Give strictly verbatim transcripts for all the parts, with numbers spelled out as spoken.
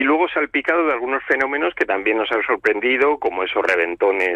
Y luego salpicado de algunos fenómenos que también nos han sorprendido, como esos reventones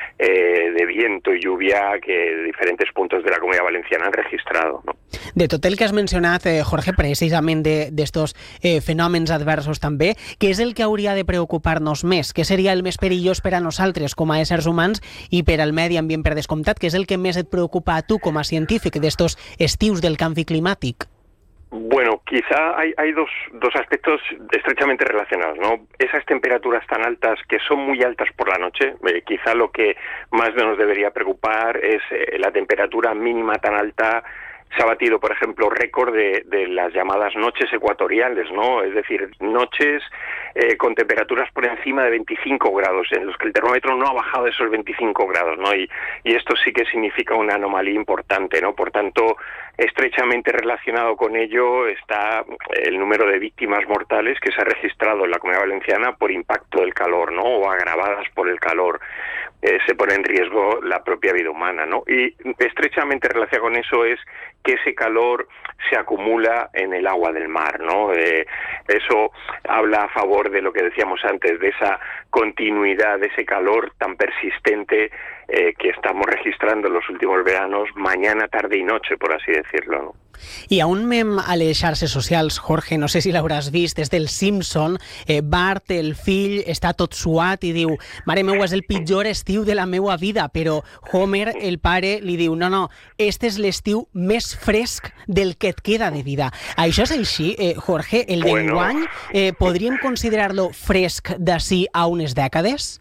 eh, de viento y lluvia que diferentes puntos de la Comunidad Valenciana han registrado, ¿no? De tot el que has mencionat, eh, Jorge, precisament d'estos de, eh, fenòmens adversos també, què és el que hauria de preocupar-nos més? Què seria el més perillós per a nosaltres com a éssers humans i per al medi ambient per descomptat? Què és el que més et preocupa a tu com a científic d'estos estius del canvi climàtic? Bueno, quizá hay, hay dos, dos aspectos estrechamente relacionados, ¿no? Esas temperaturas tan altas, que son muy altas por la noche, eh, quizá lo que más nos debería preocupar es eh, la temperatura mínima tan alta. Se ha batido, por ejemplo, récord de, de las llamadas noches ecuatoriales, ¿no? Es decir, noches eh, con temperaturas por encima de veinticinco grados, en los que el termómetro no ha bajado de esos veinticinco grados, ¿no? Y, y esto sí que significa una anomalía importante, ¿no? Por tanto, estrechamente relacionado con ello está el número de víctimas mortales que se ha registrado en la Comunidad Valenciana por impacto del calor, ¿no? O agravadas por el calor. Eh, se pone en riesgo la propia vida humana, ¿no? Y estrechamente relacionado con eso es que ese calor se acumula en el agua del mar, ¿no? Eh, eso habla a favor de lo que decíamos antes, de esa continuidad, de ese calor tan persistente eh, que estamos registrando en los últimos veranos, mañana, tarde i noche, por así decirlo, ¿no? I a un mem a les xarxes socials, Jorge, no sé si l'hauràs vist, és del Simpson, eh, Bart, el fill, està tot suat i diu, mare meua, és el pitjor estiu de la meua vida, però Homer, el pare, li diu, no, no, este és l'estiu més fresc del que et queda de vida. Això és així, eh, Jorge, el d'enguany, eh, podríem considerar-lo fresc d'ací a unes dècades?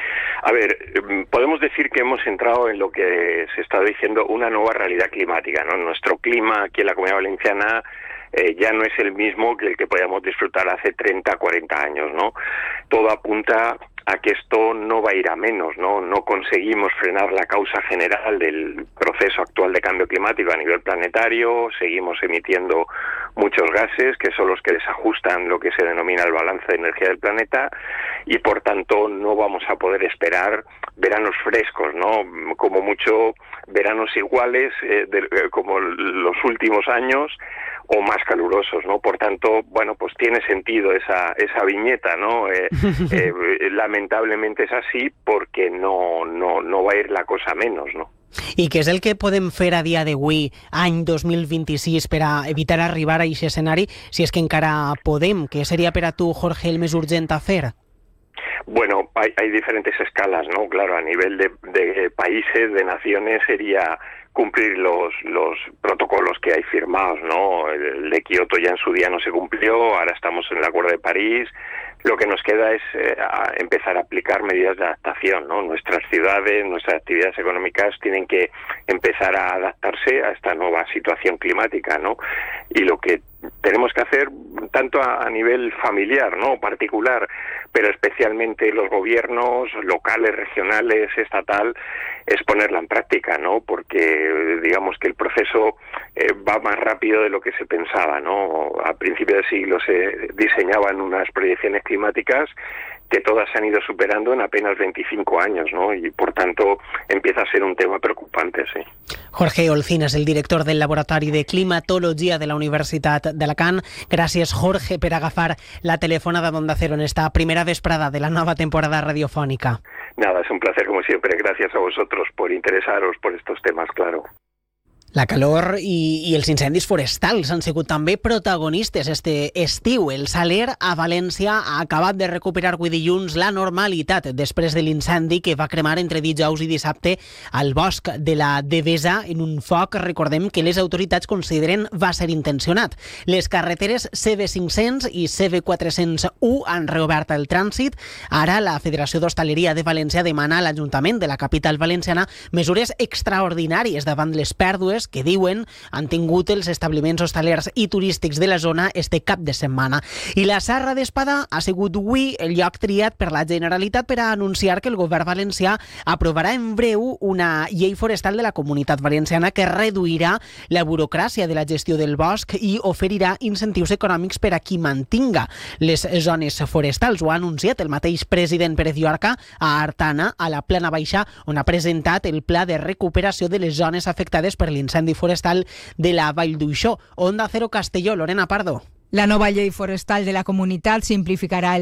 A ver, podemos decir que hemos entrado en lo que se está diciendo una nueva realidad climática, ¿no? Nuestro clima aquí en la Comunidad Valenciana eh, ya no es el mismo que el que podíamos disfrutar hace treinta, cuarenta años, ¿no? Todo apunta a que esto no va a ir a menos, ¿no? No conseguimos frenar la causa general del proceso actual de cambio climático a nivel planetario, seguimos emitiendo muchos gases que son los que desajustan lo que se denomina el balance de energía del planeta y por tanto no vamos a poder esperar veranos frescos, ¿no? Como mucho veranos iguales eh, de, eh, como los últimos años o más calurosos, ¿no? Por tanto, bueno, pues tiene sentido esa esa viñeta, ¿no? Eh, eh, lamentablemente es así porque no, no, no va a ir la cosa menos, ¿no? I què és el que podem fer a dia d'avui, any dos mil vint-i-sis, per a evitar arribar a aquest escenari, si és que encara podem? Què seria per a tu, Jorge, el més urgent a fer? Bueno, hay, hay diferentes escalas, ¿no? Claro, a nivel de, de países, de naciones, sería cumplir los, los protocolos que hay firmados, ¿no? El de Kioto ya en su día no se cumplió, ahora estamos en el Acuerdo de París. Lo que nos queda es eh, a empezar a aplicar medidas de adaptación, ¿no? Nuestras ciudades, nuestras actividades económicas tienen que empezar a adaptarse a esta nueva situación climática, ¿no? Y lo que tenemos que hacer, tanto a, a nivel familiar, ¿no? Particular, pero especialmente los gobiernos locales, regionales, estatal, es ponerla en práctica, ¿no? Porque digamos que el proceso eh, va más rápido de lo que se pensaba, ¿no? A principios del siglo se diseñaban unas proyecciones climáticas que todas se han ido superando en apenas veinticinco años, ¿no? Y por tanto empieza a ser un tema preocupante, sí. Jorge Olcinas, el director del Laboratori de Climatologia de la Universitat d'Alacant. Gràcies, Jorge, per agafar la telefonada d'Onda Cero en esta primera vesprada de la nova temporada radiofònica. Nada, es un placer como siempre. Gracias a vosotros por interesaros por estos temas, claro. La calor i, i els incendis forestals han sigut també protagonistes este estiu. El Saler, a València, ha acabat de recuperar avui dilluns la normalitat després de l'incendi que va cremar entre dijous i dissabte al bosc de la Devesa en un foc, recordem, que les autoritats consideren va ser intencionat. Les carreteres C B cinc-cents i C B quatre-cents u han reobert el trànsit. Ara la Federació d'Hostaleria de València demana a l'Ajuntament de la capital valenciana mesures extraordinàries davant les pèrdues que diuen han tingut els establiments hostalers i turístics de la zona este cap de setmana. I la Serra d'Espada ha sigut avui el lloc triat per la Generalitat per a anunciar que el govern valencià aprovarà en breu una llei forestal de la Comunitat Valenciana que reduirà la burocràcia de la gestió del bosc i oferirà incentius econòmics per a qui mantinga les zones forestals. Ho ha anunciat el mateix president Pérez Llorca a Artana, a la Plana Baixa, on ha presentat el pla de recuperació de les zones afectades per l'incendi forestal de la Vall d'Uixó. Onda Cero Castelló, Lorena Pardo. La nova llei forestal de la comunitat simplificarà el